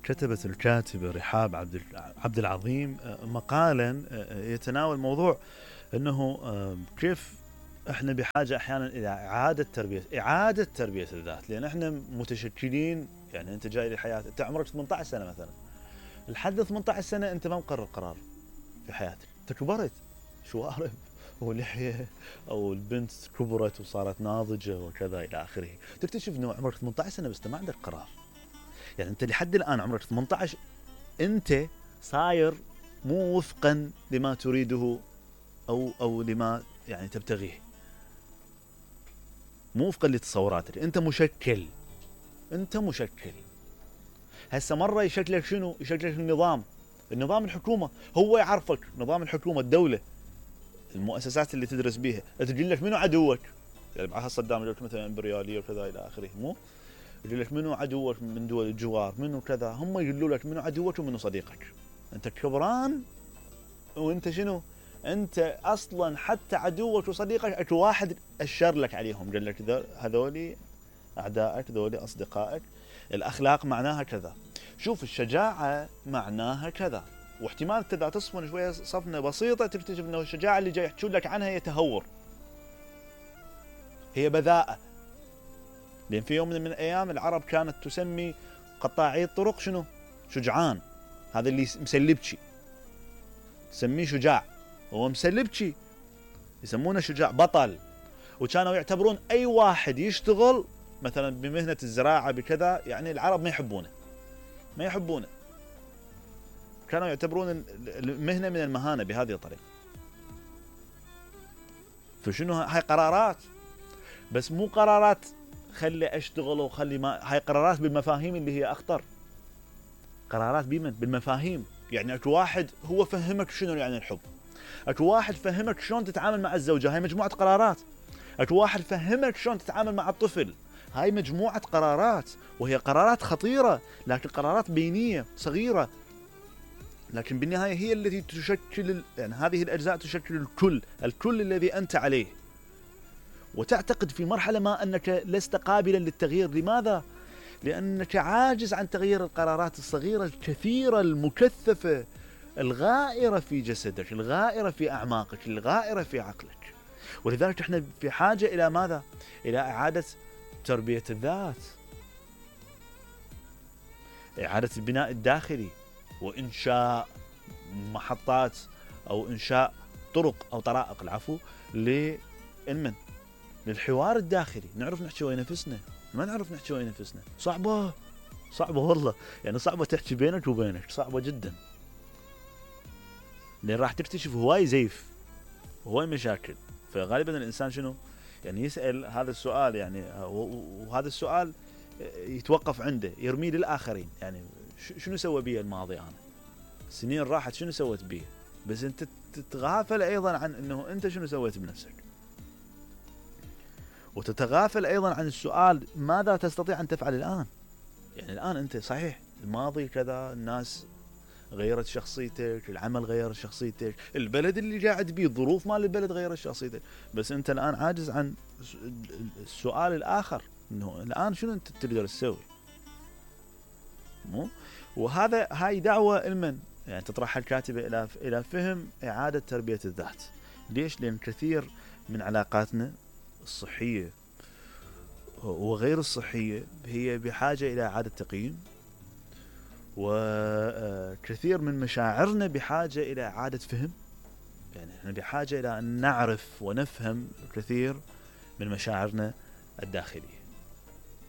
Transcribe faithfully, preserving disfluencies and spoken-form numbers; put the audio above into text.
كتبت الكاتبة رحاب عبد عبد العظيم مقالا يتناول موضوع أنه كيف احنا بحاجة احيانا الى اعادة تربية اعادة تربية الذات، لان احنا متشكلين. يعني انت جاي للحياة، انت عمرك ثمانية عشر سنة مثلا، لحد ثمانية عشر سنة انت ما مقرر قرار في حياتك، انت كبرت شوارب ولحية، او البنت كبرت وصارت ناضجة وكذا الى اخره، تكتشف انه عمرك ثمانية عشر سنة بس ما عندك قرار. يعني انت لحد الان عمرك ثمانية عشر، انت صاير مو وفقا لما تريده او او لما يعني تبتغيه، مو وفقا لتصوراتك، انت مشكل، انت مشكل. هسه مرة يشكلك شنو؟ يشكلك النظام، النظام الحكومة، هو يعرفك نظام الحكومة، الدولة، المؤسسات اللي تدرس بيها، تقول لك منو عدوك. يعني بعد صدام يقول لك مثلا امبريالية وكذا الى اخره، مو يقول لك منو عدوك من دول الجوار، منو كذا، هم يقولوا لك منو عدوك ومنو صديقك. انت كبران وانت شنو؟ انت اصلا حتى عدوك وصديقك اكو واحد اشر لك عليهم، قال لك هذولي اعدائك، ذولي اصدقائك. الاخلاق معناها كذا، شوف الشجاعه معناها كذا، واحتمال انت اذا تصفن شويه صفنه بسيطه تكتشف انه الشجاعه اللي جاي يحكون لك عنها هي تهور، هي بذاءه. لان في يوم من الايام العرب كانت تسمي قطاعي الطرق شنو؟ شجعان. هذا اللي مسلبشي تسميه شجاع، هو مسلبشي يسمونه شجاع، بطل. وكانوا يعتبرون اي واحد يشتغل مثلا بمهنة الزراعة بكذا، يعني العرب ما يحبونه، ما يحبونه، كانوا يعتبرون المهنة من المهانة بهذه الطريقة. فشنو هاي قرارات، بس مو قرارات خلي اشتغل وخلي ما، هاي قرارات بالمفاهيم اللي هي اخطر، قرارات بمن؟ بالمفاهيم. يعني اكو واحد هو فهمك شنو يعني الحب، اكو واحد فهمك شلون تتعامل مع الزوجة، هاي مجموعة قرارات. اكو واحد فهمك شلون تتعامل مع الطفل، هاي مجموعة قرارات، وهي قرارات خطيرة، لكن قرارات بينية صغيرة، لكن بالنهاية هي التي تشكل، يعني هذه الأجزاء تشكل الكل، الكل الذي أنت عليه. وتعتقد في مرحلة ما أنك لست قابلا للتغيير. لماذا؟ لأنك عاجز عن تغيير القرارات الصغيرة الكثيرة المكثفة الغائرة في جسدك، الغائرة في أعماقك، الغائرة في عقلك. ولذلك احنا في حاجة إلى ماذا؟ إلى إعادة تربية الذات، إعادة البناء الداخلي، وإنشاء محطات أو إنشاء طرق أو طرائق العفو للمن للحوار الداخلي. نعرف نحكي ويا نفسنا، ما نعرف نحكي ويا نفسنا، صعبة صعبة والله، يعني صعبة تحكي بينك وبينك، صعبة جدا، لأن راح تكتشف هواي زيف، هواي مشاكل. فغالبا الإنسان شنو يعني يسأل هذا السؤال، يعني وهذا السؤال يتوقف عنده، يرميه للآخرين. يعني شنو سوى بيه الماضي، أنا سنين راحت شنو سويت بيه، بس أنت تتغافل أيضا عن أنه أنت شنو سويت بنفسك، وتتغافل أيضا عن السؤال ماذا تستطيع أن تفعل الآن. يعني الآن أنت صحيح الماضي كذا، الناس غيرت شخصيتك، العمل غير شخصيتك، البلد اللي قاعد بيه، الظروف مال البلد غيرت شخصيتك، بس أنت الآن عاجز عن السؤال الآخر، إنه الآن شنو أنت تقدر تسوي. مو وهذا هاي دعوة المن يعني تطرحها الكاتبة إلى إلى فهم إعادة تربية الذات. ليش؟ لأن كثير من علاقاتنا الصحية وغير الصحية هي بحاجة إلى إعادة تقييم، وكثير من مشاعرنا بحاجة إلى إعادة فهم. يعني احنا بحاجة إلى أن نعرف ونفهم كثير من مشاعرنا الداخلية.